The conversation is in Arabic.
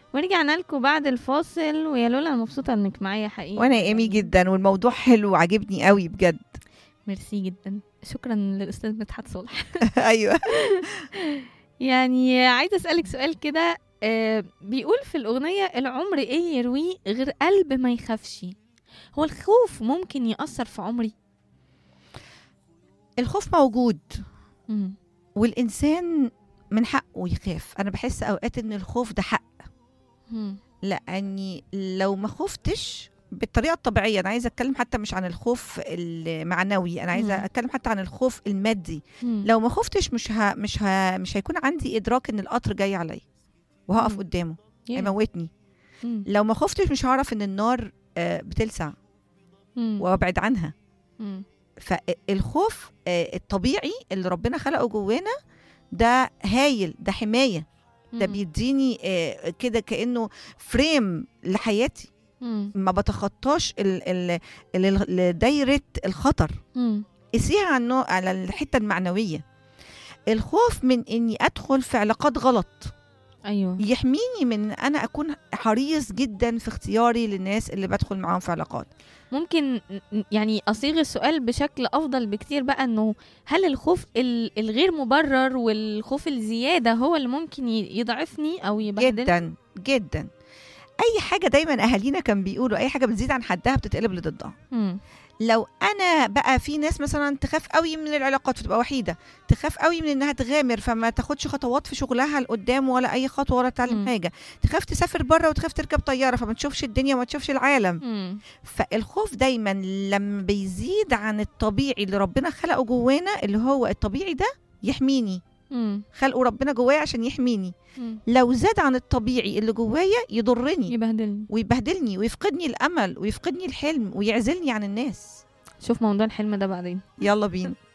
ورجعنا لكم بعد الفاصل. ويا لولا، انا مبسوطه انك معايا حقيقي. وانا ايمي جدا، والموضوع حلو وعجبني قوي بجد. ميرسي جدا، شكرا للاستاذ مدحت صالح. ايوه. يعني عايزه اسالك سؤال كده. بيقول في الاغنيه: العمر ايه يرويه غير قلب ما يخافش. هو الخوف ممكن يأثر في عمري؟ الخوف موجود، مم. والانسان من حقه يخاف. انا بحس اوقات ان الخوف ده حق، مم. لاني لو ما خفتش بالطريقه الطبيعيه، انا عايزه اتكلم حتى مش عن الخوف المعنوي، انا عايزه مم. اتكلم حتى عن الخوف المادي. مم. لو ما خفتش مش هيكون عندي ادراك ان القطر جاي عليا وهقف مم. قدامه Yeah. هيموتني. مم. لو ما خفتش مش هعرف ان النار بتلسع مم. وابعد عنها. مم. فالخوف الطبيعي اللي ربنا خلقه جوانا ده هايل، ده حماية، ده مم. بيديني كده كأنه فريم لحياتي، مم. ما بتخطاش دايرة الخطر. مم. قسيها على الحتة المعنوية. الخوف من اني ادخل في علاقات غلط ايوه. يحميني من ان انا اكون حريص جدا في اختياري للناس اللي بدخل معاهم في علاقات. ممكن يعني أصيغ السؤال بشكل أفضل بكتير بقى، إنه هل الخوف الغير مبرر والخوف الزيادة هو اللي ممكن يضعفني أو يبهدلني؟ جدا جدا. اي حاجه دايما اهالينا كان بيقولوا اي حاجه بتزيد عن حدها بتتقلب لضدها. مم. لو انا بقى في ناس مثلا تخاف قوي من العلاقات فتبقى وحيده، تخاف قوي من انها تغامر فما تاخدش خطوات في شغلها لقدام ولا اي خطوه ولا تعلم حاجه، تخاف تسافر بره وتخاف تركب طياره فما تشوفش الدنيا وما تشوفش العالم. مم. فالخوف دايما لما بيزيد عن الطبيعي اللي ربنا خلقه جوانا، اللي هو الطبيعي ده يحميني، مم. خلقه ربنا جوايا عشان يحميني. مم. لو زاد عن الطبيعي اللي جوايا يضرني يبهدلني ويبهدلني ويفقدني الامل ويفقدني الحلم ويعزلني عن الناس. شوف موضوع الحلم ده بعدين. يلا بينا.